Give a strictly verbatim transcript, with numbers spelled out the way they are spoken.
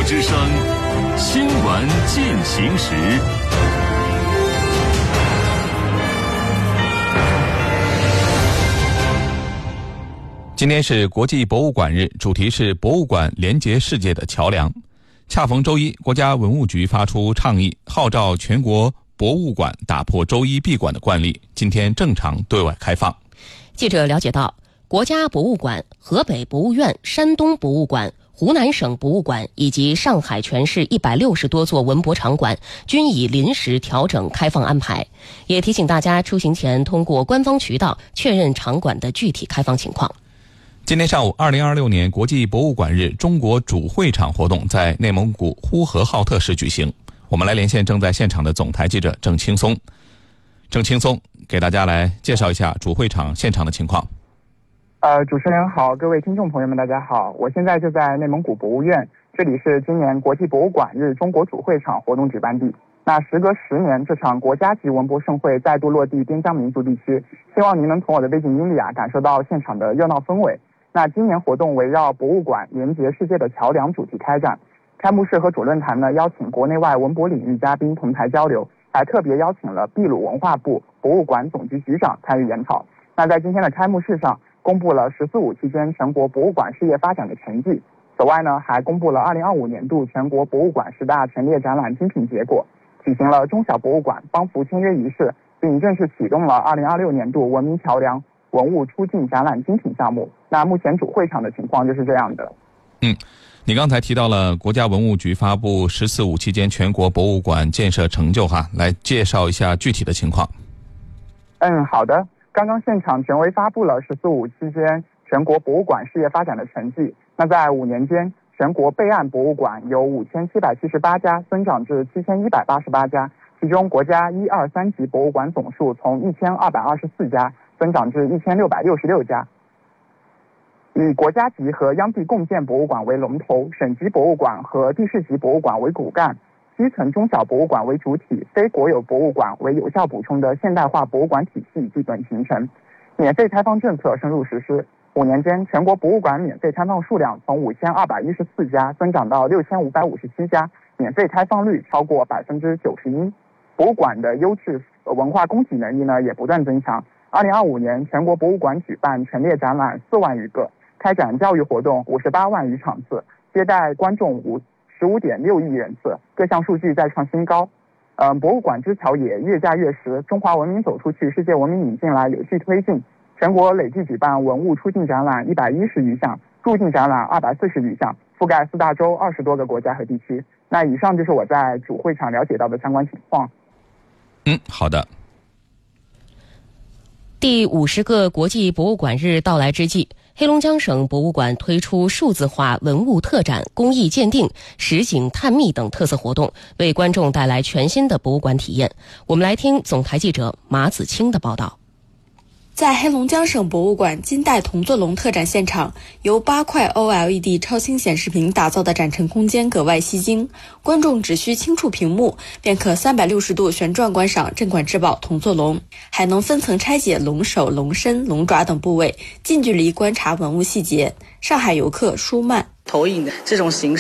之声，新闻进行时。 今天是国际博物馆日，主题是博物馆连接世界的桥梁。恰逢周一，国家文物局发出倡议，号召全国博物馆打破周一闭馆的惯例，今天正常对外开放。 记者了解到，国家博物馆、河北博物院、山东博物馆、湖南省博物馆以及上海全市一百六十多座文博场馆均已临时调整开放安排，也提醒大家出行前通过官方渠道确认场馆的具体开放情况。 今天上午，二零二六年国际博物馆日中国主会场活动在内蒙古呼和浩特市举行。我们来连线正在现场的总台记者郑青松。郑青松给大家来介绍一下主会场现场的情况。 呃，主持人好，各位听众朋友们，大家好，我现在就在内蒙古博物院，这里是今年国际博物馆日中国主会场活动举办地。那时隔十年，这场国家级文博盛会再度落地边疆民族地区，希望您能从我的背景音里啊感受到现场的热闹氛围。那今年活动围绕博物馆连接世界的桥梁主题开展，开幕式和主论坛呢邀请国内外文博领域嘉宾同台交流，还特别邀请了秘鲁文化部博物馆总局局长参与研讨。那在今天的开幕式上，公布了“十四五”期间全国博物馆事业发展的成绩。此外呢，还公布了二零二五年度全国博物馆十大陈列展览精品结果，举行了中小博物馆帮扶签约仪式，并正式启动了二零二六年度文明桥梁文物出境展览精品项目。那目前主会场的情况就是这样的。 嗯，你刚才提到了国家文物局发布“十四五”期间全国博物馆建设成就哈，来介绍一下具体的情况。 嗯，好的。刚刚现场权威发布了“十四五”期间全国博物馆事业发展的成绩。那在五年间，全国备案博物馆由五千七百七十八家增长至七千一百八十八家，其中国家一二三级博物馆总数从一千二百二十四家增长至一千六百六十六家。以国家级和央地共建博物馆为龙头，省级博物馆和地市级博物馆为骨干，基层中小博物馆为主体，非国有博物馆为有效补充的现代化博物馆体系基本形成。免费开放政策深入实施，五年间全国博物馆免费开放数量从五千二百一十四家增长到六千五百五十七家，免费开放率超过百分之九十一。博物馆的优质文化供给能力呢也不断增强。二零二五年全国博物馆举办陈列展览四万余个，开展教育活动五十八万余场次，接待观众五十五点六亿人次，各项数据再创新高。嗯、呃，博物馆之桥也越架越实，中华文明走出去，世界文明引进来有序推进。全国累计举办文物出境展览一百一十余项，入境展览二百四十余项，覆盖四大洲二十多个国家和地区。那以上就是我在主会场了解到的相关情况。 嗯，好的。 第五十个国际博物馆日到来之际，黑龙江省博物馆推出数字化文物特展、工艺鉴定、实景探秘等特色活动，为观众带来全新的博物馆体验。我们来听总台记者马子清的报道。 在黑龙江省博物馆金代铜座龙特展现场，由八块 O L E D 超清显示屏打造的展陈空间格外吸睛，观众只需轻触屏幕，便可三百六十度旋转观赏镇馆之宝铜座龙，还能分层拆解龙首、龙身、龙爪等部位，近距离观察文物细节。上海游客舒曼， 投影的这种形式